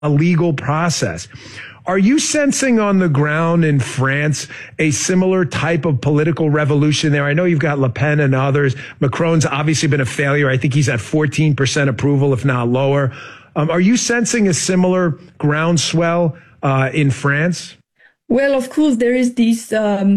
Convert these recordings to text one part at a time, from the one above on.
a legal process. Are you sensing on the ground in France a similar type of political revolution there? I know you've got Le Pen and others. Macron's obviously been a failure. I think he's at 14% approval, if not lower. Are you sensing a similar groundswell in France? Well, of course, there is this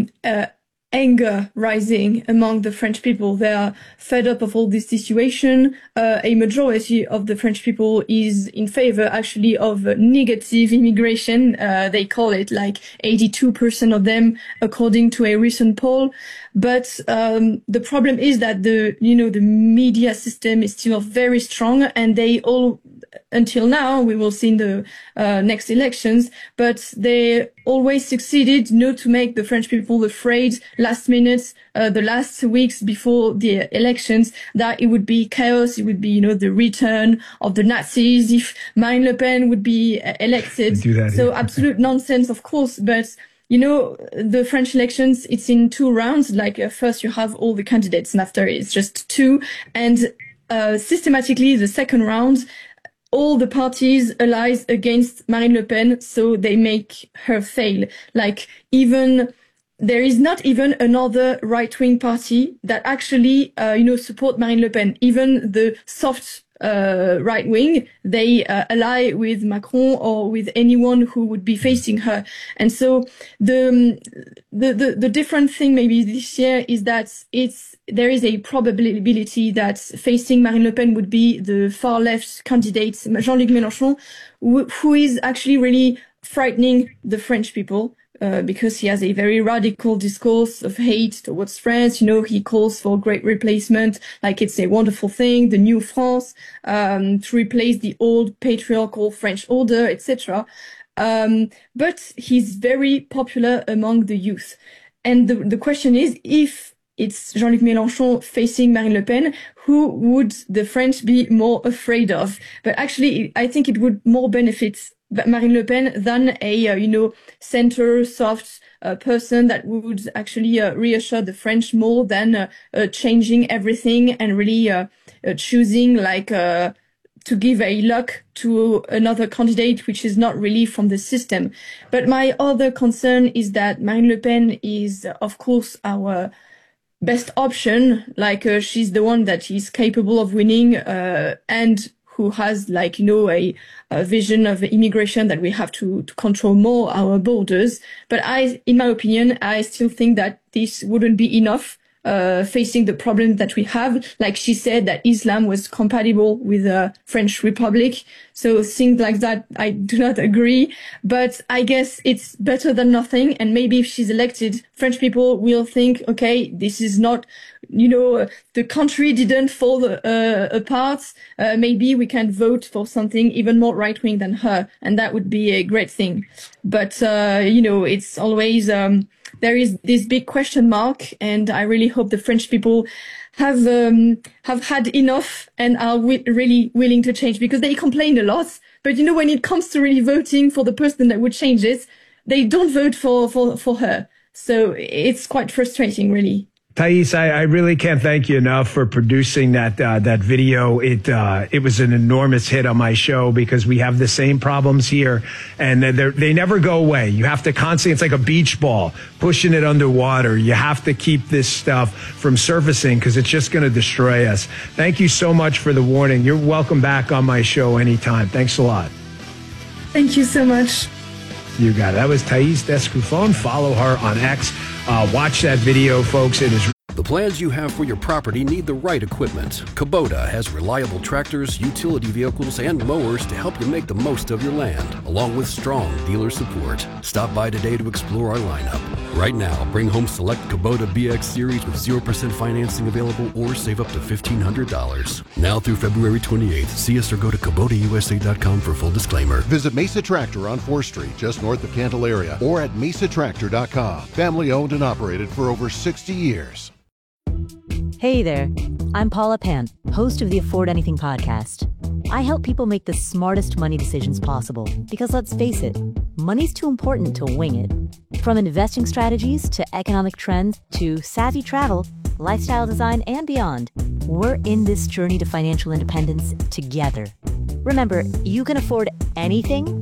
anger rising among the French people. They are fed up of all this situation. A majority of the French people is in favor actually of negative immigration. They call it like 82% of them, according to a recent poll. But the problem is that the media system is still very strong, and they all, until now, we will see in the next elections, but they always succeeded not to make the French people afraid last minute, the last weeks before the elections, that it would be chaos, it would be, the return of the Nazis if Marine Le Pen would be elected. So absolute nonsense, of course, but the French elections, it's in 2 rounds. Like first you have all the candidates and after it's just 2. And systematically, the second round, all the parties allies against Marine Le Pen, so they make her fail. Like there is not even another right-wing party that actually, support Marine Le Pen. Even the soft right wing, they ally with Macron or with anyone who would be facing her. And so the different thing maybe this year is that there is a probability that facing Marine Le Pen would be the far left candidate, Jean-Luc Mélenchon, who is actually really frightening the French people. Because he has a very radical discourse of hate towards France. He calls for great replacement, like it's a wonderful thing, the new France, to replace the old patriarchal French order, etc. But he's very popular among the youth. And the question is, if it's Jean-Luc Mélenchon facing Marine Le Pen, who would the French be more afraid of? But actually, I think it would more benefit Marine Le Pen than a, center soft person that would actually reassure the French more than changing everything and really choosing to give a luck to another candidate, which is not really from the system. But my other concern is that Marine Le Pen is, of course, our best option. She's the one that is capable of winning and who has a vision of immigration that we have to control more our borders. But in my opinion, I still think that this wouldn't be enough facing the problem that we have. Like she said, that Islam was compatible with the French Republic. So things like that, I do not agree. But I guess it's better than nothing. And maybe if she's elected, French people will think, okay, this is not, the country didn't fall apart. Maybe we can vote for something even more right-wing than her. And that would be a great thing. But, it's always, there is this big question mark, and I really hope the French people have had enough and are really willing to change, because they complain a lot. But when it comes to really voting for the person that would change it, they don't vote for her. So it's quite frustrating, really. Thais, I really can't thank you enough for producing that video. It was an enormous hit on my show because we have the same problems here, and they never go away. You have to constantly, it's like a beach ball, pushing it underwater. You have to keep this stuff from surfacing because it's just going to destroy us. Thank you so much for the warning. You're welcome back on my show anytime. Thanks a lot. Thank you so much. You got it. That was Thais Descoufon. Follow her on X. Watch that video, folks. It is. The plans you have for your property need the right equipment. Kubota has reliable tractors, utility vehicles, and mowers to help you make the most of your land, along with strong dealer support. Stop by today to explore our lineup. Right now, bring home select Kubota BX Series with 0% financing available or save up to $1,500. Now through February 28th, see us or go to KubotaUSA.com for full disclaimer. Visit Mesa Tractor on 4th Street, just north of Candelaria, or at mesatractor.com. Family owned and operated for over 60 years. Hey there, I'm Paula Pant, host of the Afford Anything podcast. I help people make the smartest money decisions possible because, let's face it, money's too important to wing it. From investing strategies to economic trends to savvy travel, lifestyle design, and beyond, we're in this journey to financial independence together. Remember, you can afford anything